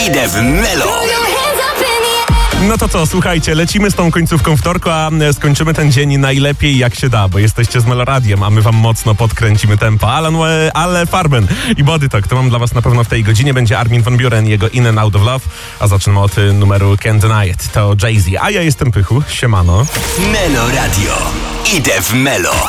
Idę w Melo. No to co, słuchajcie, lecimy z tą końcówką wtorku, a skończymy ten dzień najlepiej jak się da, bo jesteście z Meloradiem, a my wam mocno podkręcimy tempo. Ale Farben i Body Talk, to mam dla was na pewno w tej godzinie. Będzie Armin van Buuren, jego In and Out of Love, a zaczynamy od numeru Can't Deny It. To Jay-Z, a ja jestem Pychu, siemano. Melo Radio. Idę w Melo.